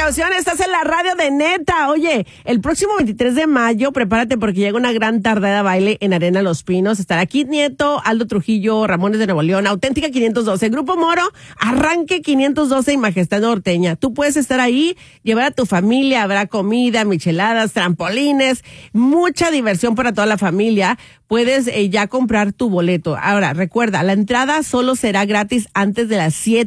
precaución, estás en la radio de Neta. Oye, el próximo 23 de mayo, prepárate porque llega una gran tardada baile en Arena Los Pinos. Estará Kid Nieto, Aldo Trujillo, Ramones de Nuevo León, Auténtica 512, Grupo Moro, Arranque 512 y Majestad Norteña. Tú puedes estar ahí, llevar a tu familia, habrá comida, micheladas, trampolines, mucha diversión para toda la familia. Puedes ya comprar tu boleto. Ahora, recuerda, la entrada solo será gratis antes de las 7